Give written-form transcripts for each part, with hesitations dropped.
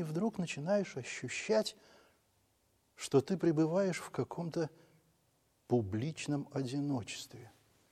времени вдруг начинаешь ощущать, что ты пребываешь в каком-то публичном одиночестве.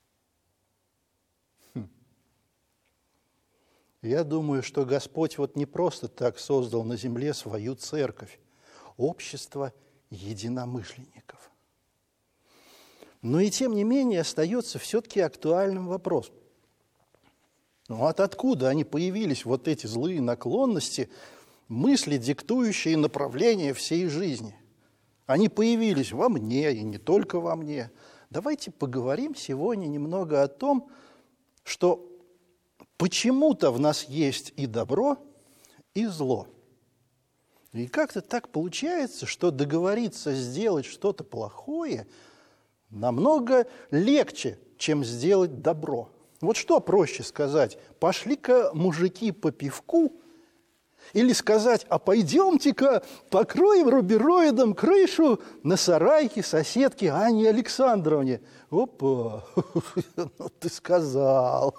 Я думаю, что Господь вот не просто так создал на земле свою церковь, общество единомышленников. Но и тем не менее остается все-таки актуальным вопрос. Ну, откуда они появились, вот эти злые наклонности, мысли, диктующие направление всей жизни? Они появились во мне и не только во мне. Давайте поговорим сегодня немного о том, что почему-то в нас есть и добро, и зло. И как-то так получается, что договориться сделать что-то плохое намного легче, чем сделать добро. Вот что проще сказать? Пошли-ка, мужики, по пивку, или сказать, а пойдемте-ка покроем рубероидом крышу на сарайке соседки Анне Александровне. Опа, ну ты сказал.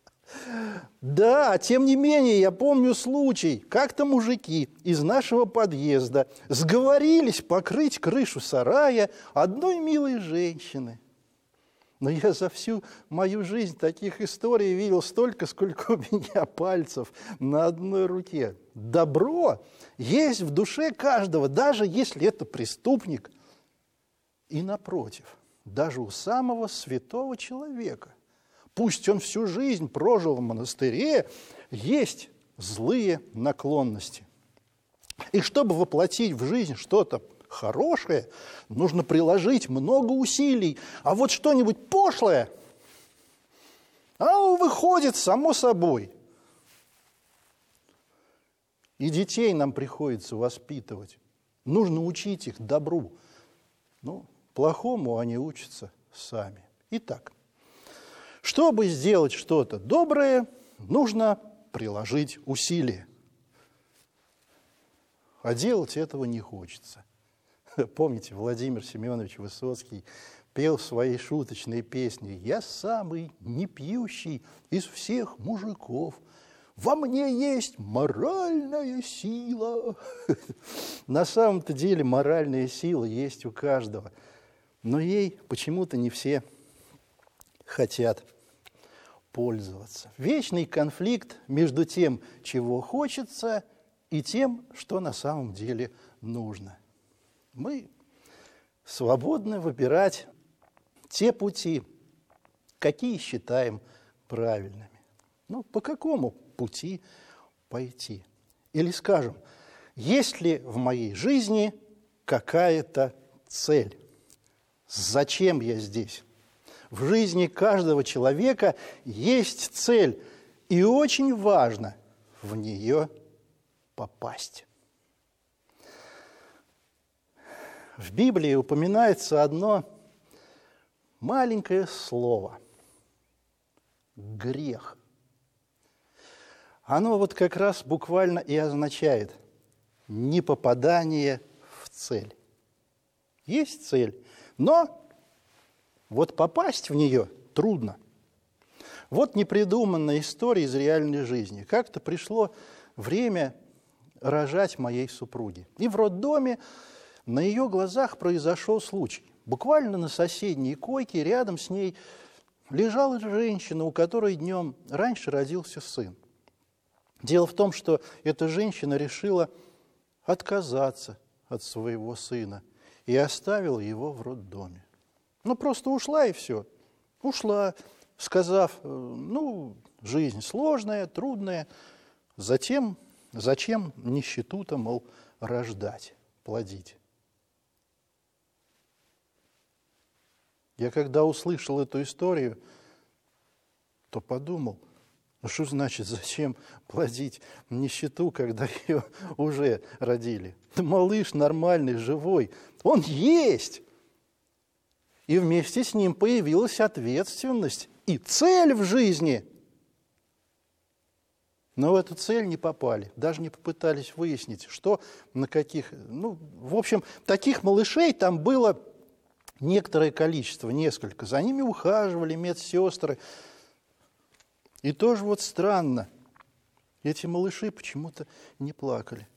Да, тем не менее, я помню случай. Как-то мужики из нашего подъезда сговорились покрыть крышу сарая одной милой женщины. Но я за всю мою жизнь таких историй видел столько, сколько у меня пальцев на одной руке. Добро есть в душе каждого, даже если это преступник. И напротив, даже у самого святого человека. Пусть он всю жизнь прожил в монастыре, есть злые наклонности. И чтобы воплотить в жизнь что-то хорошее, нужно приложить много усилий. А вот что-нибудь пошлое, выходит само собой. И детей нам приходится воспитывать. Нужно учить их добру. Плохому они учатся сами. Итак, чтобы сделать что-то доброе, нужно приложить усилия. А делать этого не хочется. Помните, Владимир Семенович Высоцкий пел в своей шуточной песне: «Я самый непьющий из всех мужиков. Во мне есть моральная сила». На самом-то деле моральная сила есть у каждого. Но ей почему-то не все хотят пользоваться. Вечный конфликт между тем, чего хочется, и тем, что на самом деле нужно. Мы свободны выбирать те пути, какие считаем правильными. По какому пути пойти? Или скажем, есть ли в моей жизни какая-то цель? Зачем я здесь? В жизни каждого человека есть цель, и очень важно в нее попасть. В Библии упоминается одно маленькое слово – грех. Оно вот как раз буквально и означает непопадание в цель. Есть цель, но вот попасть в нее трудно. Вот непридуманная история из реальной жизни. Как-то пришло время рожать моей супруге. И в роддоме на ее глазах произошел случай. Буквально на соседней койке рядом с ней лежала женщина, у которой днем раньше родился сын. Дело в том, что эта женщина решила отказаться от своего сына и оставила его в роддоме. Просто ушла и все. Ушла, сказав, жизнь сложная, трудная. Зачем нищету-то, мол, рождать, плодить? Я когда услышал эту историю, то подумал, что значит, зачем плодить нищету, когда ее уже родили? Да малыш нормальный, живой, он есть! И вместе с ним появилась ответственность и цель в жизни. Но в эту цель не попали, даже не попытались выяснить, что, на каких... в общем, таких малышей там было некоторое количество, несколько. За ними ухаживали медсестры. И тоже вот странно, эти малыши почему-то не плакали.